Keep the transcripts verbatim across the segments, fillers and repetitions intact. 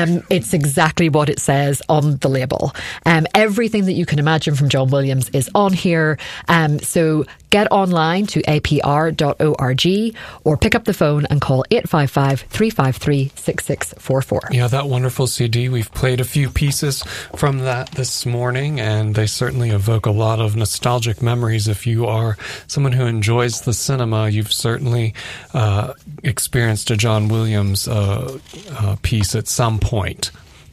Um, it's exactly what it says on the label. Um, everything that you can imagine from John Williams is on here. Um, so get online to a p r dot org or pick up the phone and call eight five five, three five three, six six four four. Yeah, that wonderful C D. We've played a few pieces from that this morning, and they certainly evoke a lot of nostalgic memories. If you are someone who enjoys the cinema, you've certainly uh, experienced a John Williams uh, uh, piece at some point.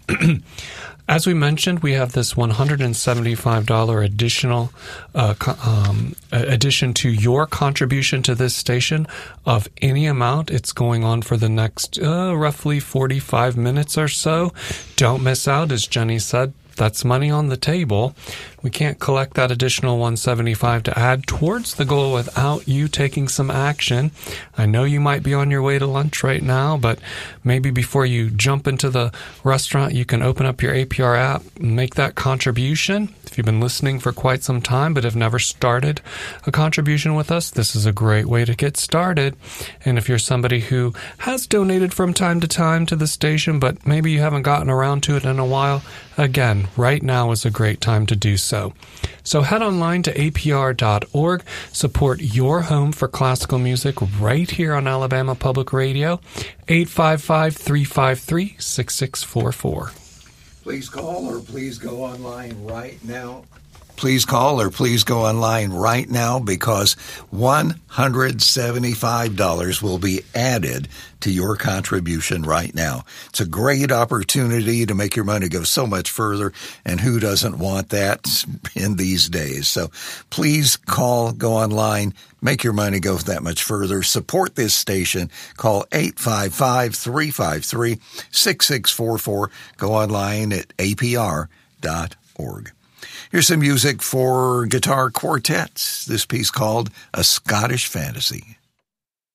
As we mentioned, we have this one hundred seventy-five dollars additional uh, um, addition to your contribution to this station of any amount. It's going on for the next uh, roughly forty-five minutes or so. Don't miss out, as Jenny said. That's money on the table. We can't collect that additional one hundred seventy-five dollars to add towards the goal without you taking some action. I know you might be on your way to lunch right now, but maybe before you jump into the restaurant, you can open up your A P R app and make that contribution. If you've been listening for quite some time but have never started a contribution with us, this is a great way to get started. And if you're somebody who has donated from time to time to the station, but maybe you haven't gotten around to it in a while, again, right now is a great time to do so. So head online to a p r dot org. Support your home for classical music right here on Alabama Public Radio. eight five five, three five three, six six four four. Please call or please go online right now. Please call or please go online right now because one hundred seventy-five dollars will be added to your contribution right now. It's a great opportunity to make your money go so much further, and who doesn't want that in these days? So please call, go online, make your money go that much further. Support this station. Call eight five five, three five three, six six four four. Go online at a p r dot org. Here's some music for guitar quartets. This piece called A Scottish Fantasy.